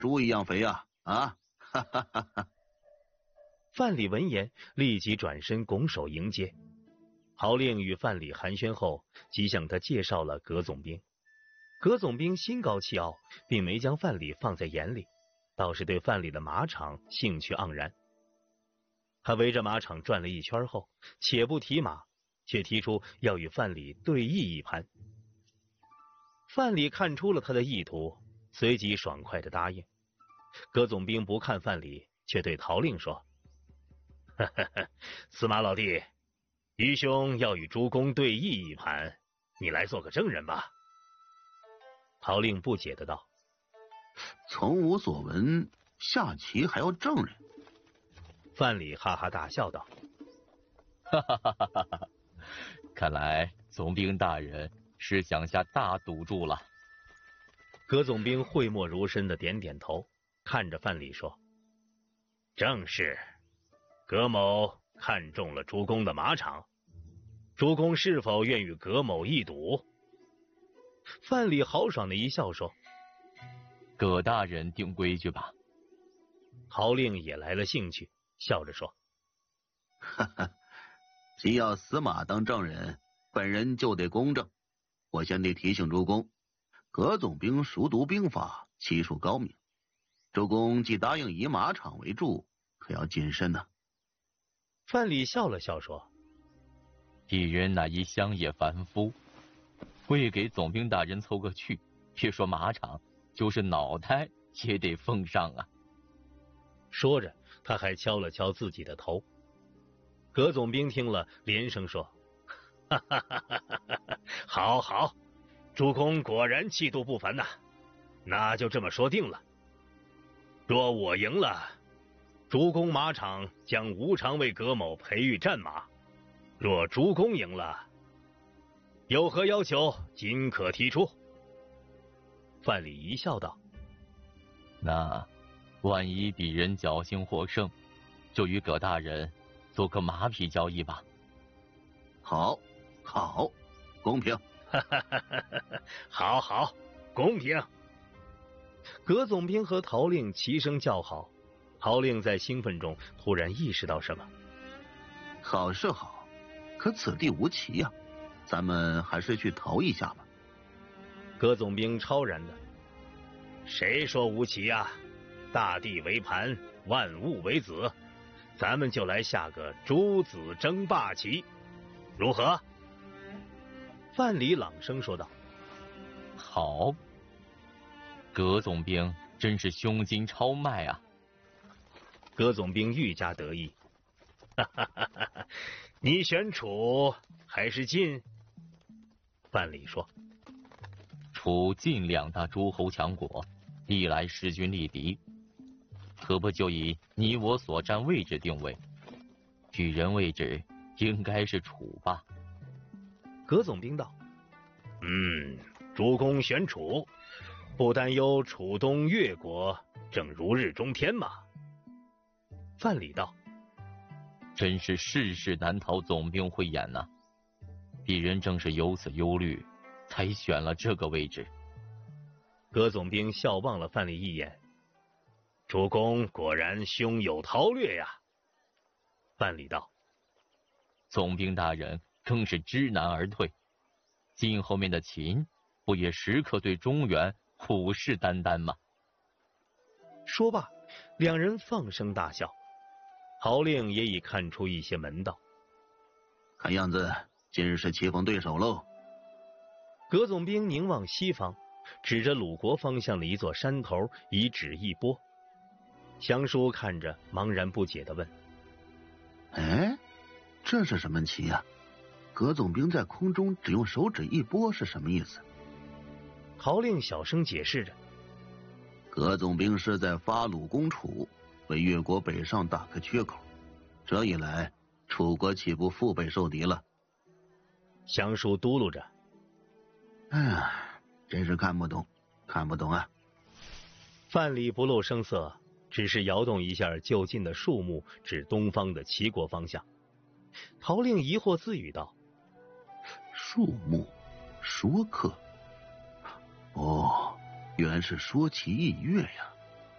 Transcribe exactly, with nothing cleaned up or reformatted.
猪一样肥啊！啊，哈哈哈哈！ 范蠡闻言，立即转身拱手迎接。陶令与范蠡寒暄后，即向他介绍了葛总兵。葛总兵心高气傲，并没将范蠡放在眼里，倒是对范蠡的马场兴趣盎然。他围着马场转了一圈后，且不提马，却提出要与范蠡对弈一盘。范蠡看出了他的意图，随即爽快地答应。葛总兵不看范蠡，却对陶令说：“呵呵呵，司马老弟，愚兄要与诸公对弈一盘，你来做个证人吧。”陶令不解的道：“ 从无所闻，下棋还要证人？” 范蠡哈哈大笑道：“ 哈哈哈哈哈！看来总兵大人是想下大赌注了。” 葛总兵讳莫如深的点点头，看着范蠡说：“正是，葛某看中了诸公的马场，诸公是否愿与葛某一赌？”范蠡豪爽的一笑说：“ 葛大人定规矩吧。” 陶令也来了兴趣，笑着说：“ 哈哈，既要司马当证人，本人就得公正。我先得提醒诸公，葛总兵熟读兵法，棋术高明。诸公既答应以马场为主，可要谨慎呐、啊。” 范蠡笑了笑说：“ 鄙人乃一乡野凡夫，为给总兵大人凑个趣，别说马场，就是脑袋也得奉上啊。” 说着，他还敲了敲自己的头。葛总兵听了，连声说：“哈哈哈哈哈！好好，诸公果然气度不凡呐、啊。那就这么说定了。若我赢了，诸公马场将无偿为葛某培育战马；若诸公赢了，有何要求，尽可提出。”范蠡一笑道：“ 那万一鄙人侥幸获胜，就与葛大人做个马匹交易吧。”“ 好，好，公平。”“ 好好，公平。”葛总兵和陶令齐声叫好。陶令在兴奋中突然意识到什么：“ 好是好，可此地无棋呀、啊，咱们还是去逃一下吧。” 葛总兵超然的：“谁说无棋呀、啊？大地为盘，万物为子，咱们就来下个诸子争霸棋，如何？”范蠡朗声说道：“ 好。”葛总兵真是胸襟超迈啊！ 葛总兵愈加得意：“哈哈哈哈！你选楚还是晋？”范蠡说：“ 楚晋两大诸侯强国，历来势均力敌，可不就以你我所占位置定位，举人位置应该是楚吧？” 葛总兵道：“嗯，诸公选楚，不担忧楚东越国正如日中天吗？”范蠡道：“ 真是世事难逃总兵慧眼呐、啊！鄙人正是有此忧虑，才选了这个位置。” 葛总兵笑望了范蠡一眼：“主公果然胸有韬略呀。”范蠡道：“ 总兵大人更是知难而退，晋后面的秦不也时刻对中原虎视眈眈吗？” 说罢，两人放声大笑。陶令也已看出一些门道， 看样子今日是棋逢对手喽。 葛总兵凝望西方，指着鲁国方向的一座山头，以指一拨。降叔看着，茫然不解地问：“ 哎，这是什么棋呀、啊？葛总兵在空中只用手指一拨是什么意思？” 陶令小声解释着：“ 葛总兵是在发鲁攻楚，为越国北上打开缺口，这一来，楚国岂不腹背受敌了？” 降叔嘟噜着：“ 哎呀，真是看不懂，看不懂啊！” 范蠡不露声色，只是摇动一下就近的树木，指东方的齐国方向。陶令疑惑自语道：“ 树木，说客，哦，原是说棋易乐呀。”